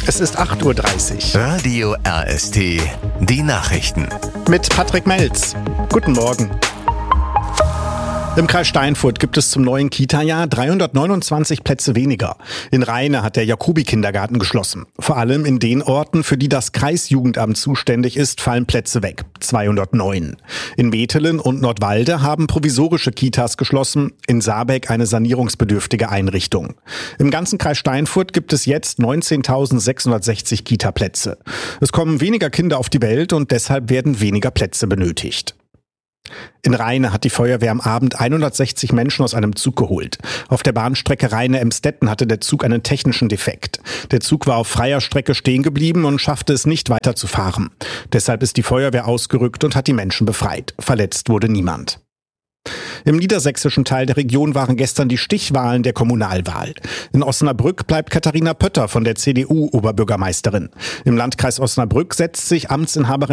Es ist 8:30 Uhr. Radio RST, die Nachrichten. Mit Patrick Melz. Guten Morgen. Im Kreis Steinfurt gibt es zum neuen Kita-Jahr 329 Plätze weniger. In Rheine hat der Jacobi-Kindergarten geschlossen. Vor allem in den Orten, für die das Kreisjugendamt zuständig ist, fallen Plätze weg. 209. In Metelen und Nordwalde haben provisorische Kitas geschlossen, in Saarbeck eine sanierungsbedürftige Einrichtung. Im ganzen Kreis Steinfurt gibt es jetzt 19.660 Kita-Plätze. Es kommen weniger Kinder auf die Welt und deshalb werden weniger Plätze benötigt. In Rheine hat die Feuerwehr am Abend 160 Menschen aus einem Zug geholt. Auf der Bahnstrecke Rheine-Emstetten hatte der Zug einen technischen Defekt. Der Zug war auf freier Strecke stehen geblieben und schaffte es nicht weiterzufahren. Deshalb ist die Feuerwehr ausgerückt und hat die Menschen befreit. Verletzt wurde niemand. Im niedersächsischen Teil der Region waren gestern die Stichwahlen der Kommunalwahl. In Osnabrück bleibt Katharina Pötter von der CDU Oberbürgermeisterin. Im Landkreis Osnabrück setzt sich Amtsinhaberin